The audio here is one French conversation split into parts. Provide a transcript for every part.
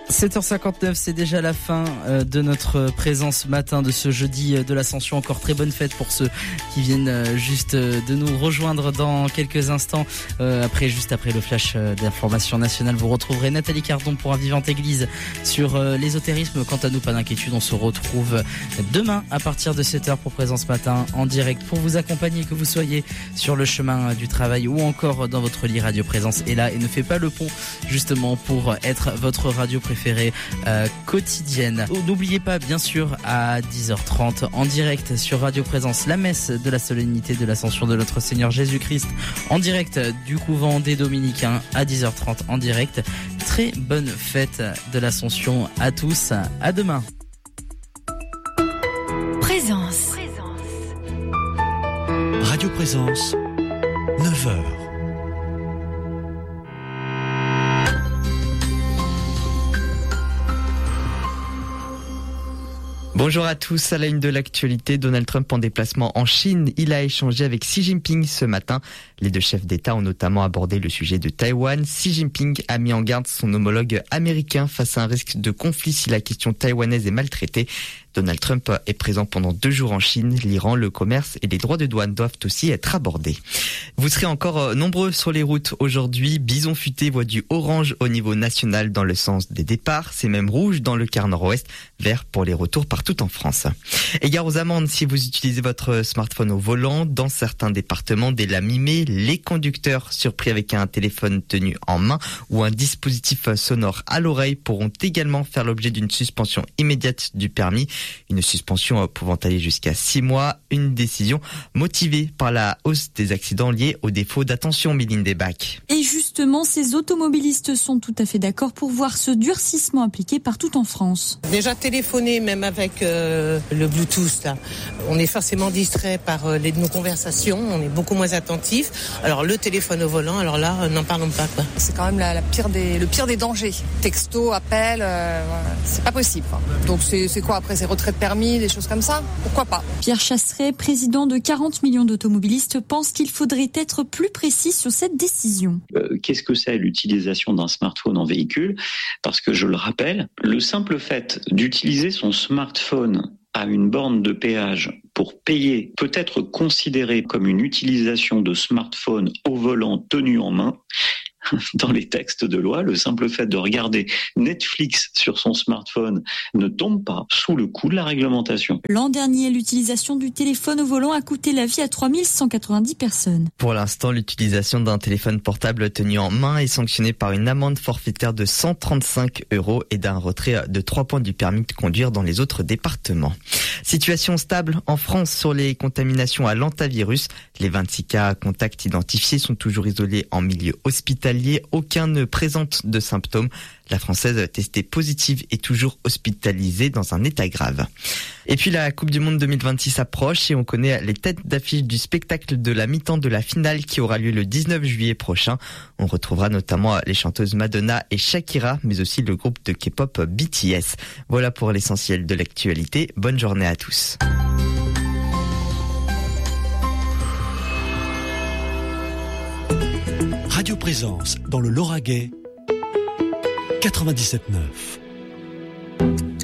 7h59, c'est déjà la fin de notre présence ce matin de ce jeudi de l'Ascension. Encore très bonne fête pour ceux qui viennent juste de nous rejoindre dans quelques instants. Juste après le flash d'information nationale, vous retrouverez Nathalie Cardon pour un Vivante Église sur l'ésotérisme. Quant à nous, pas d'inquiétude, on se retrouve demain à partir de 7h pour Présence Matin en direct pour vous accompagner, que vous soyez sur le chemin du travail ou encore dans votre lit. Radio Présence est là et ne fait pas le pont justement pour être votre radio préférée quotidienne. N'oubliez pas bien sûr à 10h30 en direct sur Radio Présence la messe de la solennité de l'Ascension de notre Seigneur Jésus-Christ en direct du couvent des Dominicains à 10h30 en direct. Très bonne fête de l'Ascension à tous. À demain. Présence. Radio Présence, 9h. Bonjour à tous, à la une de l'actualité, Donald Trump en déplacement en Chine. Il a échangé avec Xi Jinping ce matin. Les deux chefs d'État ont notamment abordé le sujet de Taïwan. Xi Jinping a mis en garde son homologue américain face à un risque de conflit si la question taïwanaise est maltraitée. Donald Trump est présent pendant 2 jours en Chine. L'Iran, le commerce et les droits de douane doivent aussi être abordés. Vous serez encore nombreux sur les routes aujourd'hui. Bison Futé voit du orange au niveau national dans le sens des départs. C'est même rouge dans le quart nord-ouest, vert pour les retours partout en France. Égard aux amendes si vous utilisez votre smartphone au volant. Dans certains départements, dès la mi-mai, les conducteurs surpris avec un téléphone tenu en main ou un dispositif sonore à l'oreille pourront également faire l'objet d'une suspension immédiate du permis. Une suspension pouvant aller jusqu'à 6 mois. Une décision motivée par la hausse des accidents liés au défaut d'attention, Méline Desbacs. Et justement, ces automobilistes sont tout à fait d'accord pour voir ce durcissement appliqué partout en France. Déjà téléphoner, même avec le Bluetooth, là, on est forcément distrait par nos conversations, on est beaucoup moins attentif. Alors le téléphone au volant, alors là, n'en parlons pas, quoi. C'est quand même le pire des dangers. Texto, appel, c'est pas possible. Donc c'est quoi après, c'est retrait de permis, des choses comme ça? Pourquoi pas? Pierre Chasseret, président de 40 millions d'automobilistes, pense qu'il faudrait être plus précis sur cette décision. Qu'est-ce que c'est l'utilisation d'un smartphone en véhicule? Parce que je le rappelle, le simple fait d'utiliser son smartphone à une borne de péage pour payer peut être considéré comme une utilisation de smartphone au volant tenu en main. Dans les textes de loi, le simple fait de regarder Netflix sur son smartphone ne tombe pas sous le coup de la réglementation. L'an dernier, l'utilisation du téléphone au volant a coûté la vie à 3190 personnes. Pour l'instant, l'utilisation d'un téléphone portable tenu en main est sanctionnée par une amende forfaitaire de 135 € et d'un retrait de 3 points du permis de conduire dans les autres départements. Situation stable en France sur les contaminations à l'hantavirus. Les 26 cas contacts identifiés sont toujours isolés en milieu hospitalier. Aucun ne présente de symptômes. La Française testée positive est toujours hospitalisée dans un état grave. Et puis la Coupe du Monde 2026 approche et on connaît les têtes d'affiche du spectacle de la mi-temps de la finale qui aura lieu le 19 juillet prochain. On retrouvera notamment les chanteuses Madonna et Shakira, mais aussi le groupe de K-pop BTS. Voilà pour l'essentiel de l'actualité. Bonne journée à tous. Radio Présence dans le Lauragais, 97.9.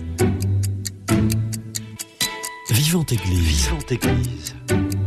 Vivante Église. Vivante Église.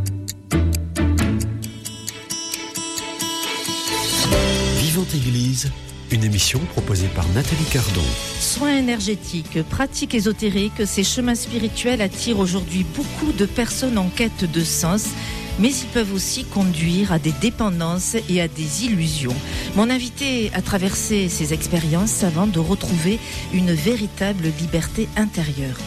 Vivante Église, une émission proposée par Nathalie Cardon. Soins énergétiques, pratiques ésotériques, ces chemins spirituels attirent aujourd'hui beaucoup de personnes en quête de sens. Mais ils peuvent aussi conduire à des dépendances et à des illusions. Mon invité a traversé ces expériences avant de retrouver une véritable liberté intérieure.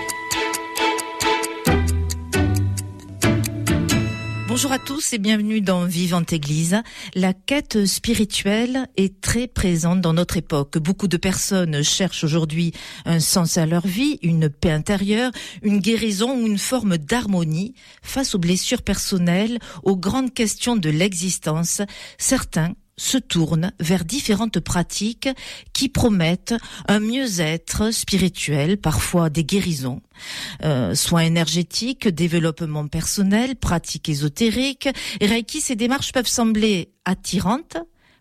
Bonjour à tous et bienvenue dans Vivante Église. La quête spirituelle est très présente dans notre époque. Beaucoup de personnes cherchent aujourd'hui un sens à leur vie, une paix intérieure, une guérison ou une forme d'harmonie face aux blessures personnelles, aux grandes questions de l'existence. Certains se tournent vers différentes pratiques qui promettent un mieux-être spirituel, parfois des guérisons, soins énergétiques, développement personnel, pratiques ésotériques. Reiki, ces démarches peuvent sembler attirantes,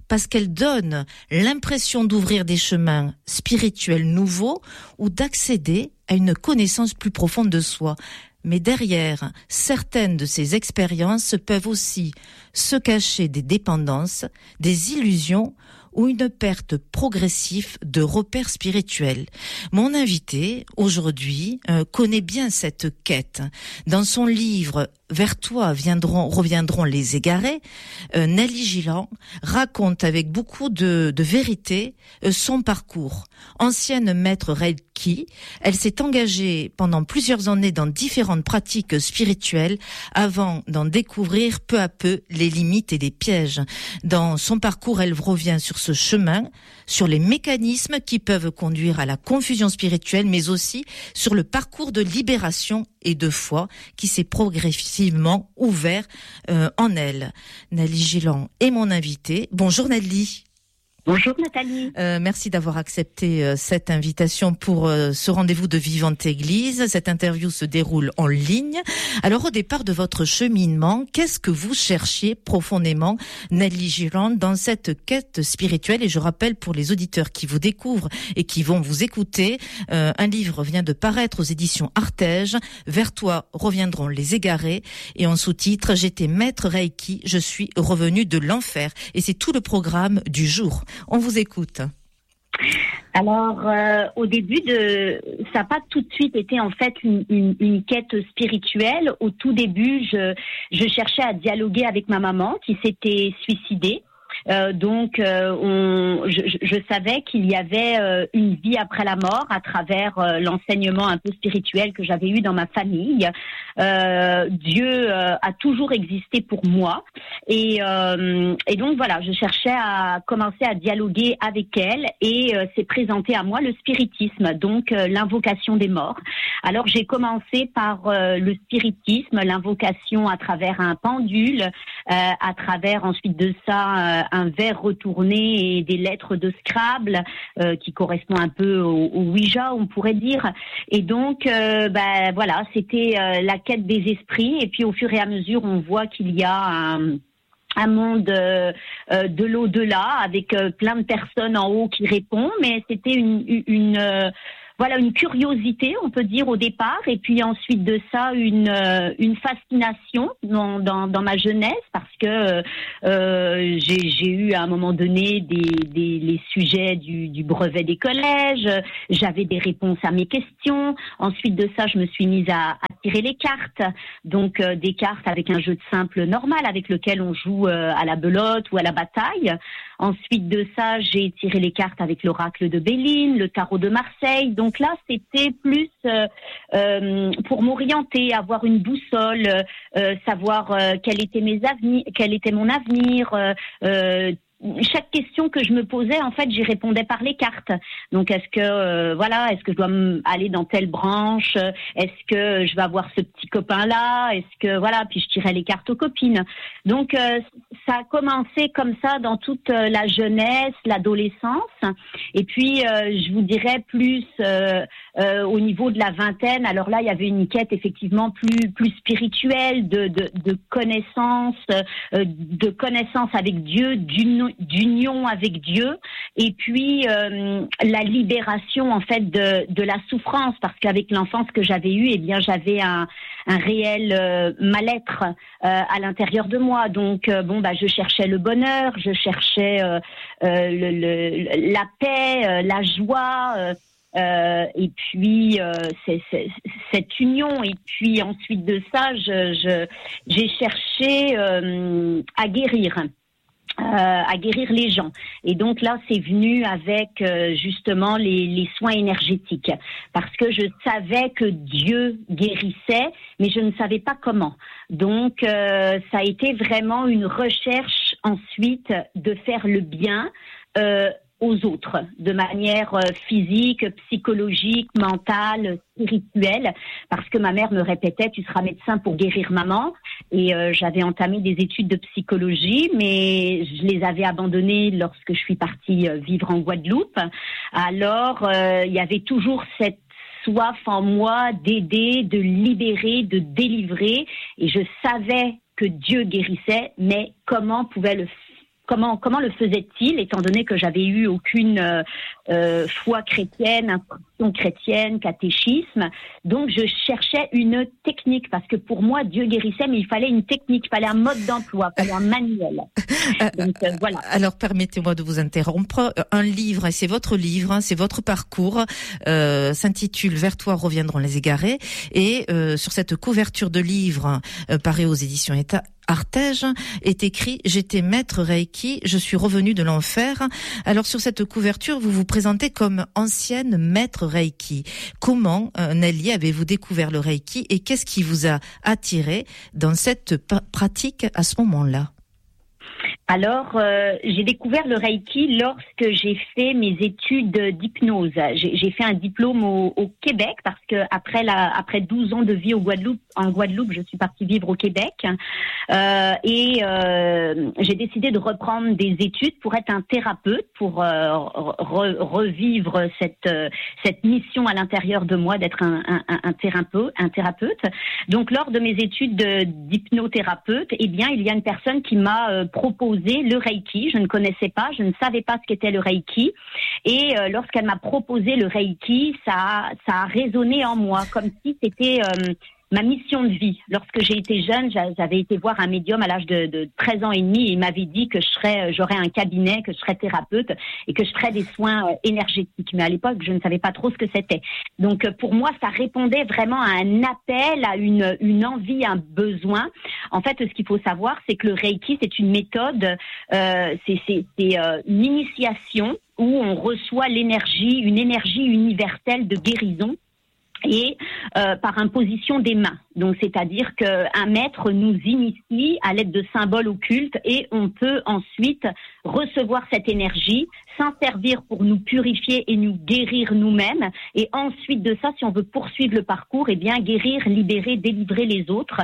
parce qu'elle donne l'impression d'ouvrir des chemins spirituels nouveaux ou d'accéder à une connaissance plus profonde de soi. Mais derrière certaines de ces expériences peuvent aussi se cacher des dépendances, des illusions ou une perte progressive de repères spirituels. Mon invité, aujourd'hui, connaît bien cette quête. Dans son livre « Vers toi reviendront les égarés », Nelly Gilland raconte avec beaucoup de vérité son parcours. Ancienne maître Reiki, elle s'est engagée pendant plusieurs années dans différentes pratiques spirituelles avant d'en découvrir peu à peu les limites et les pièges. Dans son parcours, elle revient sur ce chemin, sur les mécanismes qui peuvent conduire à la confusion spirituelle, mais aussi sur le parcours de libération et de foi qui s'est progressivement ouvert en elle. Nelly Gilland est mon invitée. Bonjour Nelly. Bonjour Nathalie. Merci d'avoir accepté cette invitation pour ce rendez-vous de Vivante Église. Cette interview se déroule en ligne. Alors au départ de votre cheminement, qu'est-ce que vous cherchiez profondément, Nelly Gilland, dans cette quête spirituelle? Et je rappelle pour les auditeurs qui vous découvrent et qui vont vous écouter, un livre vient de paraître aux éditions Artege, Vers toi reviendront les égarés, et en sous-titre, j'étais maître Reiki, je suis revenu de l'enfer. Et c'est tout le programme du jour. On vous écoute. Alors, au début, ça n'a pas tout de suite été en fait une quête spirituelle. Au tout début, je cherchais à dialoguer avec ma maman qui s'était suicidée. Donc, je savais qu'il y avait une vie après la mort à travers l'enseignement un peu spirituel que j'avais eu dans ma famille. Dieu a toujours existé pour moi et donc voilà, je cherchais à commencer à dialoguer avec elle et s'est présenté à moi le spiritisme, donc l'invocation des morts. Alors j'ai commencé par le spiritisme, l'invocation à travers un pendule, à travers ensuite de ça un verre retourné et des lettres de Scrabble qui correspond un peu au Ouija, on pourrait dire. Et donc, voilà, c'était la quête des esprits. Et puis, au fur et à mesure, on voit qu'il y a un monde de l'au-delà avec plein de personnes en haut qui répondent. Mais c'était une curiosité, on peut dire, au départ, et puis ensuite de ça, une fascination dans ma jeunesse, parce que j'ai eu à un moment donné les sujets du brevet des collèges, j'avais des réponses à mes questions. Ensuite de ça, je me suis mise à tirer les cartes, donc des cartes avec un jeu de simple normal avec lequel on joue à la belote ou à la bataille. Ensuite de ça, j'ai tiré les cartes avec l'oracle de Béline, le tarot de Marseille. Donc là, c'était plus pour m'orienter, avoir une boussole, savoir quel était mon avenir. Chaque question que je me posais, en fait, j'y répondais par les cartes. Donc, est-ce que je dois aller dans telle branche? Est-ce que je vais avoir ce petit copain-là? Puis je tirais les cartes aux copines. Donc, ça a commencé comme ça dans toute la jeunesse, l'adolescence. Et puis, je vous dirais plus au niveau de la vingtaine. Alors là, il y avait une quête effectivement plus spirituelle, de connaissance avec Dieu, d'union avec Dieu, et puis la libération en fait de la souffrance, parce qu'avec l'enfance que j'avais eue, j'avais un réel mal-être à l'intérieur de moi. Donc je cherchais le bonheur, je cherchais la paix, la joie. Et puis cette union, et puis ensuite de ça, j'ai cherché à guérir les gens. Et donc là, c'est venu avec justement les soins énergétiques, parce que je savais que Dieu guérissait, mais je ne savais pas comment. Donc ça a été vraiment une recherche ensuite de faire le bien aux autres, de manière physique, psychologique, mentale, spirituelle, parce que ma mère me répétait, tu seras médecin pour guérir maman, et j'avais entamé des études de psychologie, mais je les avais abandonnées lorsque je suis partie vivre en Guadeloupe. Alors, il y avait toujours cette soif en moi d'aider, de libérer, de délivrer, et je savais que Dieu guérissait, mais comment pouvait comment le faisait-il, étant donné que j'avais eu aucune foi chrétienne, instruction chrétienne, catéchisme. Donc je cherchais une technique, parce que pour moi Dieu guérissait, mais il fallait une technique, il fallait un mode d'emploi, il fallait un manuel. Donc voilà. Alors permettez-moi de vous interrompre. Un livre, et c'est votre livre, hein, c'est votre parcours, s'intitule Vers toi reviendront les égarés, et sur cette couverture de livre paru aux éditions Artege est écrit « J'étais maître Reiki, je suis revenu de l'enfer ». Alors sur cette couverture, vous vous présentez comme ancienne maître Reiki. Comment, Nelly, avez-vous découvert le Reiki et qu'est-ce qui vous a attiré dans cette pratique à ce moment-là ? Alors, j'ai découvert le Reiki lorsque j'ai fait mes études d'hypnose. J'ai fait un diplôme au Québec parce que après 12 ans de vie en Guadeloupe, je suis partie vivre au Québec et j'ai décidé de reprendre des études pour être un thérapeute, pour revivre cette mission à l'intérieur de moi d'être un thérapeute. Donc, lors de mes études d'hypnothérapeute, eh bien, il y a une personne qui m'a proposé le Reiki. Je ne connaissais pas, je ne savais pas ce qu'était le Reiki. Et lorsqu'elle m'a proposé le Reiki, ça a résonné en moi, comme si c'était ma mission de vie. Lorsque j'ai été jeune, j'avais été voir un médium à l'âge de 13 ans et demi et il m'avait dit que j'aurais un cabinet, que je serais thérapeute et que je ferais des soins énergétiques. Mais à l'époque, je ne savais pas trop ce que c'était. Donc, pour moi, ça répondait vraiment à un appel, à une envie, un besoin. En fait, ce qu'il faut savoir, c'est que le Reiki, c'est une méthode, c'est une initiation où on reçoit une énergie universelle de guérison. Et par imposition des mains. Donc, c'est-à-dire qu'un maître nous initie à l'aide de symboles occultes et on peut ensuite recevoir cette énergie, s'en servir pour nous purifier et nous guérir nous-mêmes. Et ensuite de ça, si on veut poursuivre le parcours, eh bien, guérir, libérer, délivrer les autres.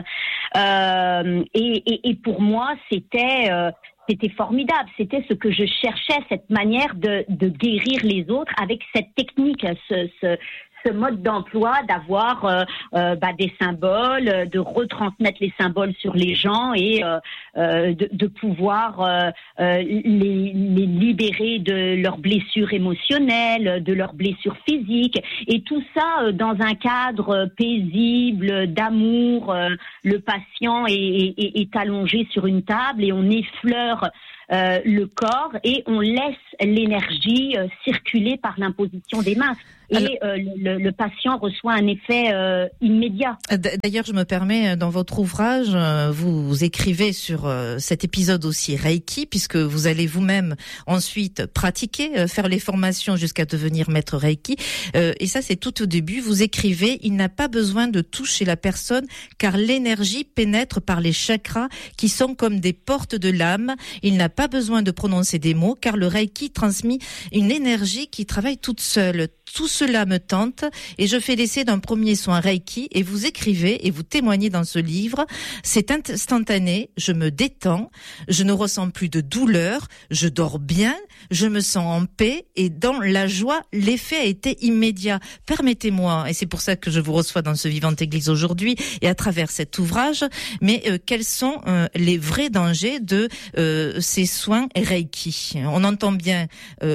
Et pour moi, c'était formidable. C'était ce que je cherchais, cette manière de guérir les autres avec cette technique, ce mode d'emploi d'avoir des symboles, de retransmettre les symboles sur les gens et de pouvoir les libérer de leurs blessures émotionnelles, de leurs blessures physiques et tout ça dans un cadre paisible, d'amour. Le patient est allongé sur une table et on effleure le corps et on laisse l'énergie circuler par l'imposition des mains. Et le patient reçoit un effet immédiat. D'ailleurs, je me permets, dans votre ouvrage, vous écrivez sur cet épisode aussi Reiki, puisque vous allez vous-même ensuite pratiquer, faire les formations jusqu'à devenir maître Reiki. Et ça, c'est tout au début. Vous écrivez, il n'a pas besoin de toucher la personne, car l'énergie pénètre par les chakras qui sont comme des portes de l'âme. Il n'a pas besoin de prononcer des mots, car le Reiki transmet une énergie qui travaille toute seule. Tout cela me tente et je fais l'essai d'un premier soin Reiki et vous écrivez et vous témoignez dans ce livre. C'est instantané, je me détends, je ne ressens plus de douleur, je dors bien, je me sens en paix et dans la joie, l'effet a été immédiat. Permettez-moi, et c'est pour ça que je vous reçois dans ce Vivante Église aujourd'hui et à travers cet ouvrage, mais quels sont les vrais dangers de ces soins Reiki ? On entend bien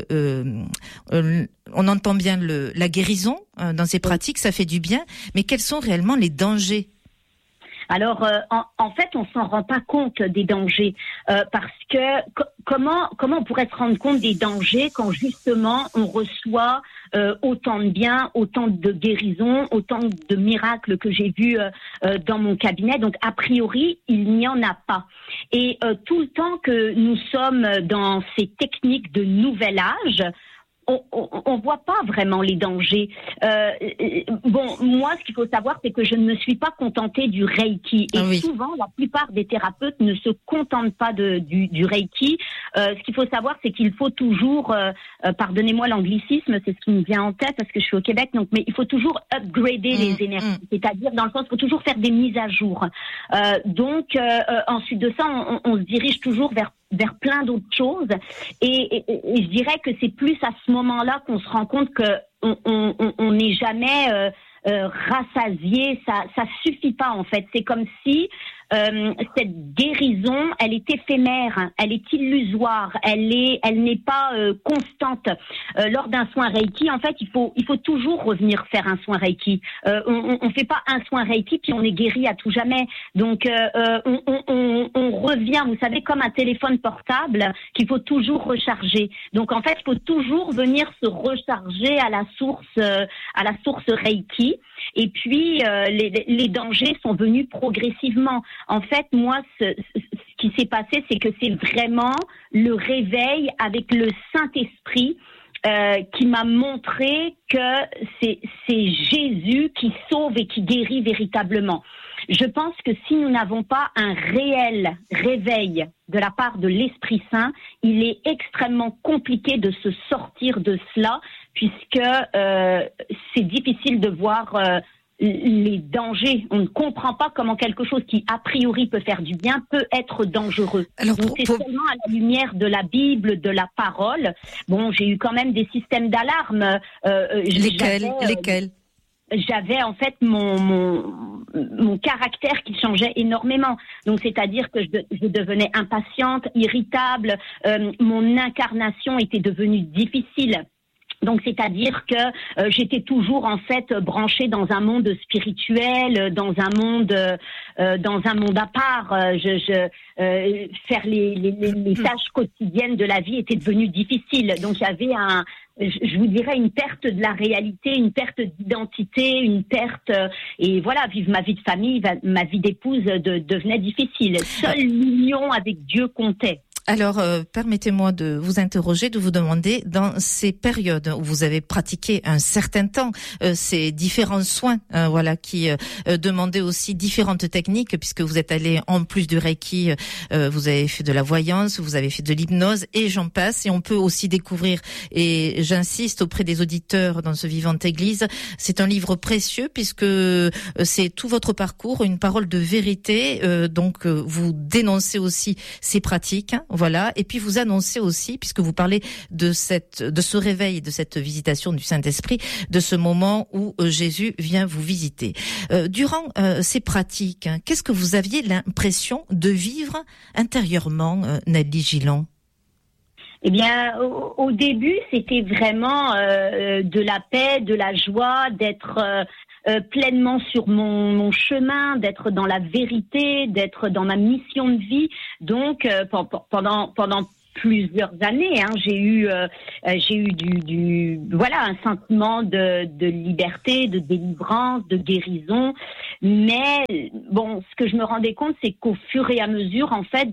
la guérison dans ces pratiques, ça fait du bien, mais quels sont réellement les dangers ? Alors, en fait, on s'en rend pas compte des dangers parce que comment on pourrait se rendre compte des dangers quand justement on reçoit autant de bien, autant de guérison, autant de miracles que j'ai vus dans mon cabinet. Donc, a priori, il n'y en a pas. Et tout le temps que nous sommes dans ces techniques de nouvel âge, on voit pas vraiment les dangers. Moi, ce qu'il faut savoir, c'est que je ne me suis pas contentée du Reiki. Et souvent, la plupart des thérapeutes ne se contentent pas du Reiki. Ce qu'il faut savoir, c'est qu'il faut toujours, pardonnez-moi l'anglicisme, c'est ce qui me vient en tête parce que je suis au Québec, mais il faut toujours upgrader les énergies. C'est-à-dire, dans le sens, il faut toujours faire des mises à jour. Ensuite de ça, on se dirige toujours vers plein d'autres choses et je dirais que c'est plus à ce moment-là qu'on se rend compte que on n'est jamais rassasié, ça suffit pas en fait. C'est comme si cette guérison, elle est éphémère, elle est illusoire, elle n'est pas constante. Lors d'un soin Reiki, en fait, il faut toujours revenir faire un soin Reiki. On fait pas un soin Reiki puis on est guéri à tout jamais. Donc on revient, vous savez, comme un téléphone portable qu'il faut toujours recharger. Donc en fait, il faut toujours venir se recharger à la source Reiki. Et puis les dangers sont venus progressivement. En fait, moi, ce qui s'est passé, c'est que c'est vraiment le réveil avec le Saint-Esprit qui m'a montré que c'est Jésus qui sauve et qui guérit véritablement. Je pense que si nous n'avons pas un réel réveil de la part de l'Esprit Saint, il est extrêmement compliqué de se sortir de cela, puisque c'est difficile de voir les dangers. On ne comprend pas comment quelque chose qui a priori peut faire du bien peut être dangereux. Alors, donc c'est seulement à la lumière de la Bible, de la parole. Bon, j'ai eu quand même des systèmes d'alarme. Lesquels J'avais en fait mon caractère qui changeait énormément. Donc c'est-à-dire que je devenais impatiente, irritable, mon incarnation était devenue difficile. Donc c'est-à-dire que j'étais toujours en fait branchée dans un monde spirituel, dans un monde à part. Faire les tâches quotidiennes de la vie était devenu difficile. Donc il y avait je vous dirais une perte de la réalité, une perte d'identité, une perte et voilà, vivre ma vie de famille, ma vie d'épouse devenait difficile. Seule l'union avec Dieu comptait. Alors, permettez-moi de vous interroger, de vous demander, dans ces périodes où vous avez pratiqué un certain temps, ces différents soins, qui demandaient aussi différentes techniques, puisque vous êtes allé, en plus du Reiki, vous avez fait de la voyance, vous avez fait de l'hypnose, et j'en passe. Et on peut aussi découvrir, et j'insiste auprès des auditeurs dans ce Vivante Église, c'est un livre précieux, puisque c'est tout votre parcours, une parole de vérité, donc vous dénoncez aussi ces pratiques, voilà, et puis vous annoncez aussi, puisque vous parlez de ce réveil, de cette visitation du Saint-Esprit, de ce moment où Jésus vient vous visiter. Durant ces pratiques, qu'est-ce que vous aviez l'impression de vivre intérieurement, Nelly Gillon ? Eh bien, au début, c'était vraiment de la paix, de la joie, d'être pleinement sur mon chemin, d'être dans la vérité, d'être dans ma mission de vie. Donc, pendant plusieurs années, j'ai eu un sentiment de liberté, de délivrance, de guérison. Mais bon, ce que je me rendais compte, c'est qu'au fur et à mesure, en fait,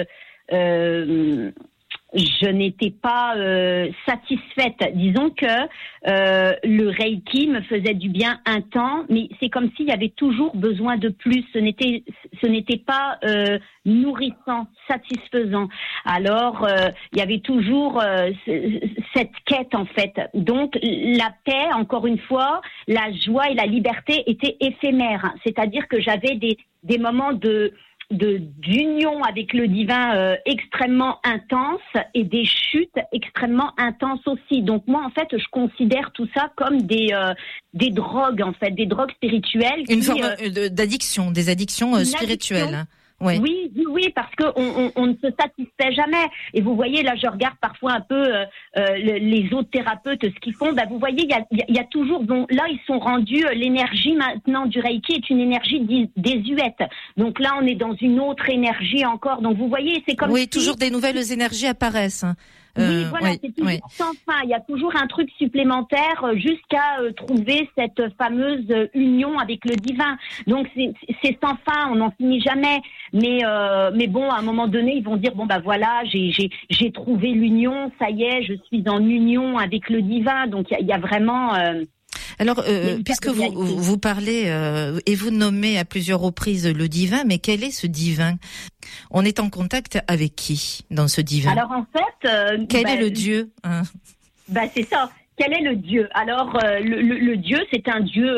je n'étais pas satisfaite. Disons que le Reiki me faisait du bien un temps, mais c'est comme s'il y avait toujours besoin de plus. Ce n'était pas nourrissant, satisfaisant. Alors, il y avait toujours cette quête, en fait. Donc, la paix, encore une fois, la joie et la liberté étaient éphémères. C'est-à-dire que j'avais des moments d'union avec le divin extrêmement intense et des chutes extrêmement intenses aussi. Donc moi, en fait, je considère tout ça comme des drogues, en fait, des drogues spirituelles. Une forme d'addiction, des addictions spirituelles. Ouais. Oui, parce que on ne se satisfait jamais. Et vous voyez, là, je regarde parfois un peu les autres thérapeutes, ce qu'ils font. Vous voyez, il y a toujours. Bon, là, ils sont rendus. L'énergie maintenant du Reiki est une énergie désuète. Donc là, on est dans une autre énergie encore. Donc vous voyez, c'est comme toujours des nouvelles énergies apparaissent. Oui, voilà, c'est toujours sans fin. Il y a toujours un truc supplémentaire jusqu'à trouver cette fameuse union avec le divin. Donc c'est sans fin, on n'en finit jamais. Mais bon, à un moment donné, ils vont dire voilà, j'ai trouvé l'union, ça y est, je suis en union avec le divin. Donc il y a vraiment. Alors, puisque vous parlez et vous nommez à plusieurs reprises le divin, mais quel est ce divin ? On est en contact avec qui dans ce divin ? Alors en fait, quel est le Dieu ? C'est ça. Quel est le Dieu ? Alors le Dieu, c'est un Dieu,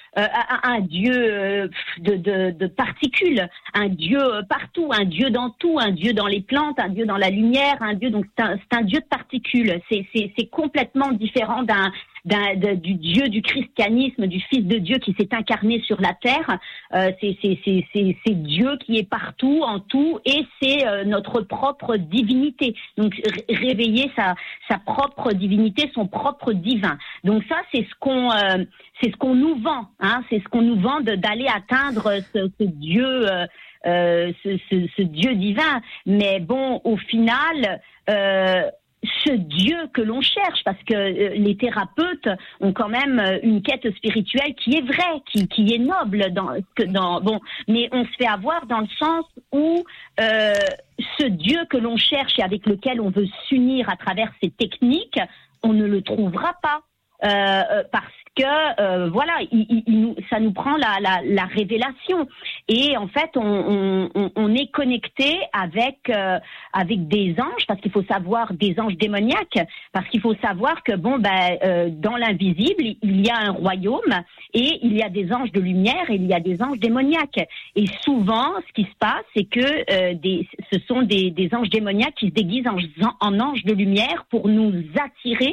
de particules, un Dieu partout, un Dieu dans tout, un Dieu dans les plantes, un Dieu dans la lumière, un Dieu. Donc c'est un Dieu de particules. C'est complètement différent du Dieu du christianisme, du Fils de Dieu qui s'est incarné sur la terre. C'est Dieu qui est partout, en tout, et c'est notre propre divinité. Donc réveiller sa propre divinité, son propre divin. Donc ça, c'est ce qu'on nous vend, hein. C'est ce qu'on nous vend d'aller atteindre ce Dieu. Ce Dieu divin, mais bon, au final, ce Dieu que l'on cherche, parce que les thérapeutes ont quand même une quête spirituelle qui est vraie, qui est noble, mais on se fait avoir dans le sens où ce Dieu que l'on cherche et avec lequel on veut s'unir à travers ces techniques, on ne le trouvera pas. Parce que ça nous prend la révélation, et en fait on est connecté avec des anges, parce qu'il faut savoir, des anges démoniaques, parce qu'il faut savoir que dans l'invisible il y a un royaume, et il y a des anges de lumière et il y a des anges démoniaques, et souvent ce qui se passe, c'est que ce sont des anges démoniaques qui se déguisent en anges de lumière pour nous attirer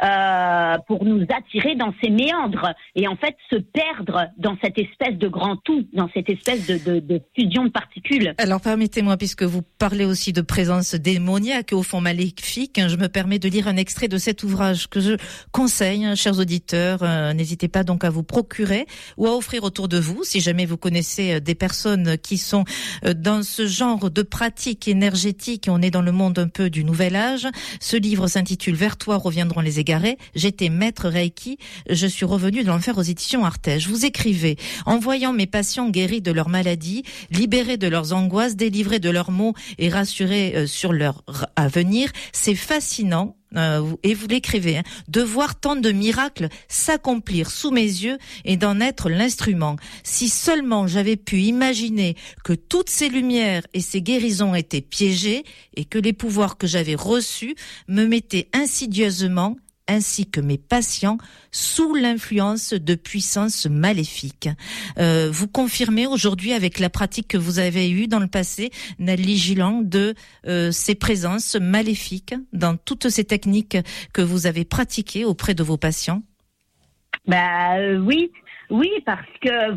dans ces méandres, et en fait se perdre dans cette espèce de grand tout, dans cette espèce de fusion de particules. Alors permettez-moi, puisque vous parlez aussi de présence démoniaque, au fond maléfique, je me permets de lire un extrait de cet ouvrage que je conseille, chers auditeurs. N'hésitez pas donc à vous procurer ou à offrir autour de vous, si jamais vous connaissez des personnes qui sont dans ce genre de pratique énergétique. On est dans le monde un peu du nouvel âge. Ce livre s'intitule « Vers toi reviendront les égarés ». J'étais maître Reiki, je suis revenu de l'enfer aux éditions Artege. Vous écrivez: en voyant mes patients guéris de leur maladie, libérés de leurs angoisses, délivrés de leurs maux et rassurés sur leur avenir, c'est fascinant. Et vous l'écrivez, de voir tant de miracles s'accomplir sous mes yeux et d'en être l'instrument. Si seulement j'avais pu imaginer que toutes ces lumières et ces guérisons étaient piégées et que les pouvoirs que j'avais reçus me mettaient insidieusement, ainsi que mes patients, sous l'influence de puissances maléfiques. Vous confirmez aujourd'hui, avec la pratique que vous avez eue dans le passé, Nathalie Gilland, de ces présences maléfiques dans toutes ces techniques que vous avez pratiquées auprès de vos patients? Oui, parce que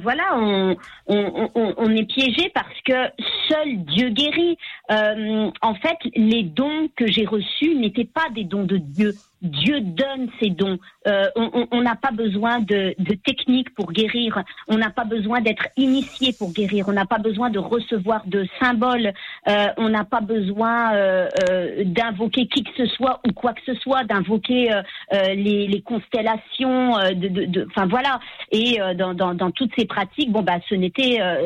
on est piégé parce que seul Dieu guérit. En fait, les dons que j'ai reçus n'étaient pas des dons de Dieu. Dieu donne ses dons. On n'a pas besoin de techniques pour guérir. On n'a pas besoin d'être initié pour guérir. On n'a pas besoin de recevoir de symboles. On n'a pas besoin d'invoquer qui que ce soit ou quoi que ce soit, d'invoquer les constellations. Enfin voilà. Et dans toutes ces pratiques, ce n'était